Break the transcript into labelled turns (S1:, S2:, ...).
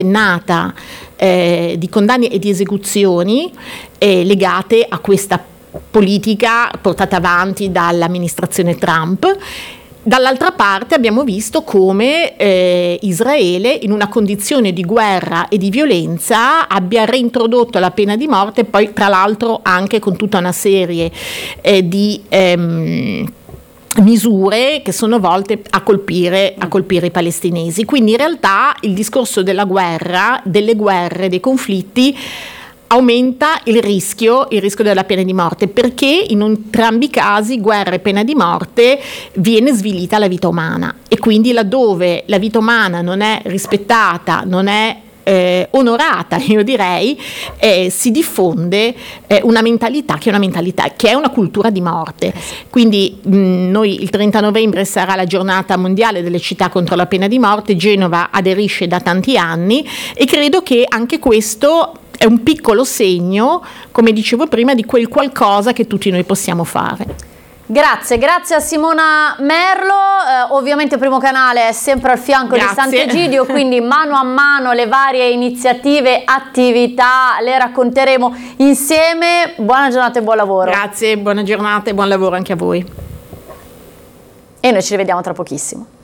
S1: nata di condanne e di esecuzioni legate a questa politica portata avanti dall'amministrazione Trump. Dall'altra parte abbiamo visto come Israele, in una condizione di guerra e di violenza, abbia reintrodotto la pena di morte, poi tra l'altro anche con tutta una serie di misure che sono volte a colpire i palestinesi. Quindi in realtà il discorso della guerra, delle guerre, dei conflitti aumenta il rischio della pena di morte, perché in entrambi i casi, guerra e pena di morte, viene svilita la vita umana, e quindi laddove la vita umana non è rispettata, non è onorata, io direi, si diffonde una mentalità che è una cultura di morte. Quindi noi il 30 novembre sarà la giornata mondiale delle città contro la pena di morte. Genova aderisce da tanti anni e credo che anche questo è un piccolo segno, come dicevo prima, di quel qualcosa che tutti noi possiamo fare.
S2: Grazie a Simona Merlo. Ovviamente Primo Canale è sempre al fianco di Sant'Egidio, quindi mano a mano le varie iniziative, attività le racconteremo insieme. Buona giornata e buon lavoro.
S1: Grazie, buona giornata e buon lavoro anche a voi.
S2: E noi ci rivediamo tra pochissimo.